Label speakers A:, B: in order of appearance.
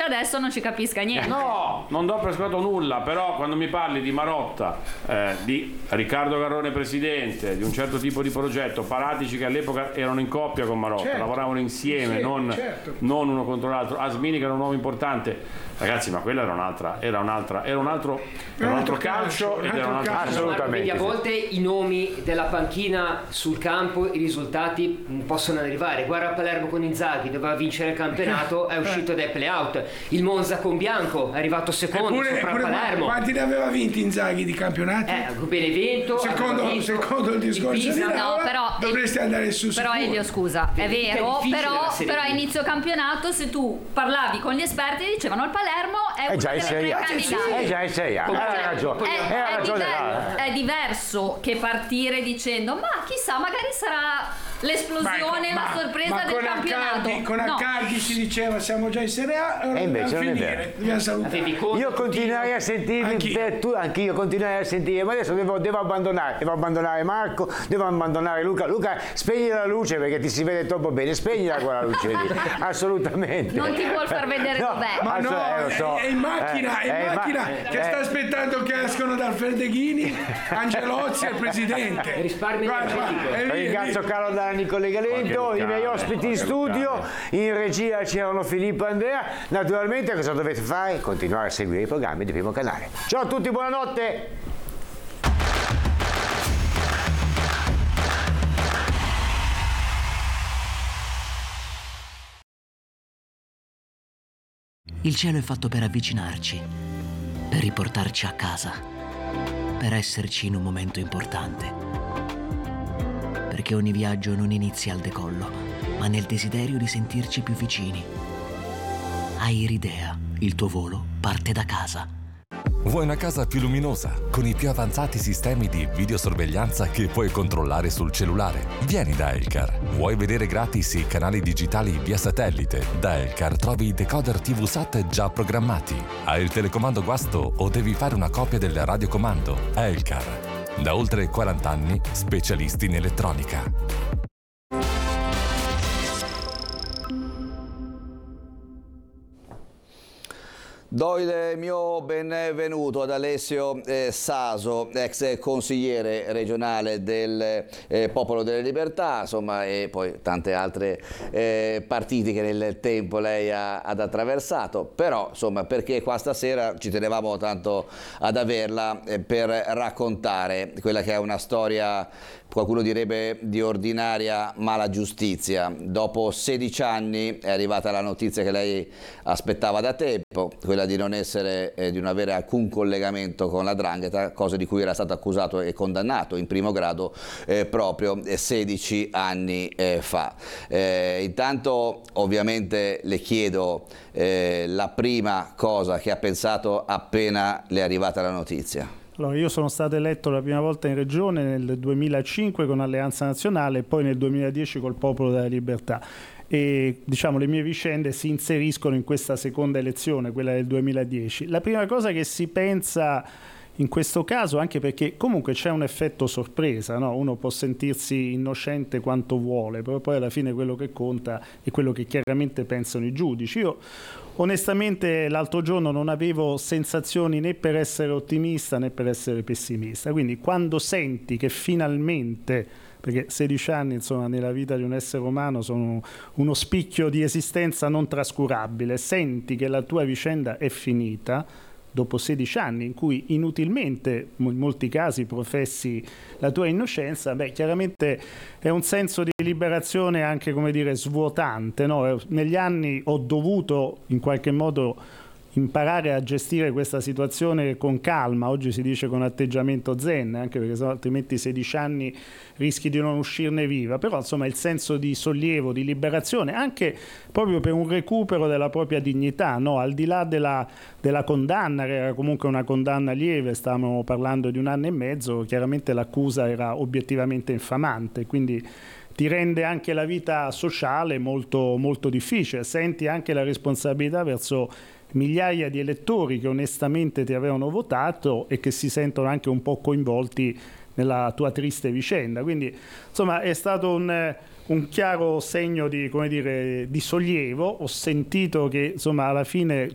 A: adesso non ci capisca niente.
B: No, non do per scontato nulla, però quando mi parli di Marotta, di Riccardo Garrone presidente, di un certo tipo di progetto, Paratici che all'epoca erano in coppia con Marotta,
C: certo,
B: lavoravano insieme, non uno contro l'altro, Asmini che era un uomo importante. Ragazzi, ma quella era un altro calcio ed era un altro
D: assolutamente.
E: Quindi a volte i nomi della panchina sul campo, i risultati possono arrivare. Guarda Palermo con Inzaghi, doveva vincere il campionato, è uscito dai play-out. Il Monza con Bianco è arrivato secondo sopra Palermo.
C: Quanti ne aveva vinti Inzaghi di campionati?
E: Benevento.
C: Secondo il discorso di Laura,
A: però
C: dovresti andare su
A: però
C: sicuro.
A: Elio, scusa, è vero, però a inizio campionato se tu parlavi con gli esperti dicevano il Palermo è uno delle tre candidati.
D: È già in Serie A.
A: È diverso che partire dicendo ma chissà, magari sarà l'esplosione, la sorpresa del campionato.
C: Con Accardi si diceva siamo già in Serie A e
D: invece non è vero.
C: Dobbiamo salutare.
D: Io continuerei a sentirmi, anch'io continuerei a sentire, ma adesso devo abbandonare Marco, devo abbandonare Luca. Luca, spegni la luce perché ti si vede troppo bene, spegnila quella luce lì, assolutamente.
A: Non ti vuol far vedere dov'è.
C: Ma no,
D: lo so.
C: è in macchina, che sta aspettando che escono dal Ferdeghini Angelozzi e il presidente.
E: Risparmio energetico.
D: Ringrazio Carlo Dani, collega Lento, i miei ospiti in studio, in regia c'erano Filippo e Andrea. Naturalmente cosa dovete fare? Continuare a seguire i programmi di Primo Canale. Ciao a tutti, buonanotte!
F: Il cielo è fatto per avvicinarci, per riportarci a casa, per esserci in un momento importante. Perché ogni viaggio non inizia al decollo, ma nel desiderio di sentirci più vicini. Airidea, il tuo volo parte da casa.
G: Vuoi una casa più luminosa, con i più avanzati sistemi di videosorveglianza che puoi controllare sul cellulare? Vieni da Elcar. Vuoi vedere gratis i canali digitali via satellite? Da Elcar trovi i decoder TV SAT già programmati. Hai il telecomando guasto o devi fare una copia del radiocomando? Elcar. Da oltre 40 anni, specialisti in elettronica.
H: Do il mio benvenuto ad Alessio Saso, ex consigliere regionale del Popolo delle Libertà, insomma, e poi tante altre partiti che nel tempo lei ad attraversato, però insomma perché qua stasera ci tenevamo tanto ad averla per raccontare quella che è una storia, qualcuno direbbe di ordinaria mala giustizia. Dopo 16 anni è arrivata la notizia che lei aspettava da tempo, quella di non avere alcun collegamento con la 'ndrangheta, cosa di cui era stato accusato e condannato in primo grado proprio 16 anni fa. Intanto ovviamente le chiedo la prima cosa che ha pensato appena le è arrivata la notizia.
I: Allora, io sono stato eletto la prima volta in regione nel 2005 con Alleanza Nazionale e poi nel 2010 col Popolo della Libertà. E diciamo le mie vicende si inseriscono in questa seconda elezione, quella del 2010. La prima cosa che si pensa in questo caso, anche perché comunque c'è un effetto sorpresa, no? Uno può sentirsi innocente quanto vuole, però poi alla fine quello che conta è quello che chiaramente pensano i giudici. Io onestamente l'altro giorno non avevo sensazioni né per essere ottimista né per essere pessimista, quindi quando senti che finalmente, perché 16 anni insomma nella vita di un essere umano sono uno spicchio di esistenza non trascurabile, senti che la tua vicenda è finita dopo 16 anni in cui inutilmente in molti casi professi la tua innocenza, beh chiaramente è un senso di liberazione anche, come dire, svuotante, no? Negli anni ho dovuto in qualche modo imparare a gestire questa situazione con calma, oggi si dice con atteggiamento zen, anche perché altrimenti 16 anni rischi di non uscirne viva, però insomma il senso di sollievo, di liberazione, anche proprio per un recupero della propria dignità, no? Al di là della condanna, che era comunque una condanna lieve, stavamo parlando di 1 anno e mezzo, chiaramente l'accusa era obiettivamente infamante, quindi ti rende anche la vita sociale molto, molto difficile, senti anche la responsabilità verso migliaia di elettori che onestamente ti avevano votato e che si sentono anche un po' coinvolti nella tua triste vicenda. Quindi insomma è stato un chiaro segno di, come dire, di sollievo. Ho sentito che insomma alla fine